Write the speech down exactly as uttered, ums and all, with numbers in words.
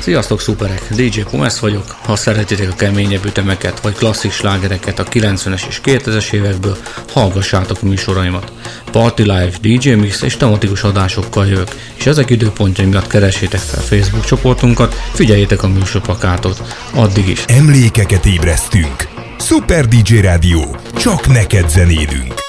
Sziasztok szuperek, dé dzsé Pumes vagyok. Ha szeretitek a keményebb ütemeket vagy klasszik slágereket a kilencvenes és kétezres évekből, hallgassátok a műsoraimat. Party Live, dé dzsé Mix és tematikus adásokkal jövök, és ezek időpontjai miatt keressétek fel Facebook csoportunkat, figyeljétek a műsorplakátot. Addig is. Emlékeket ébresztünk. Szuper dé dzsé Rádió, csak neked zenélünk.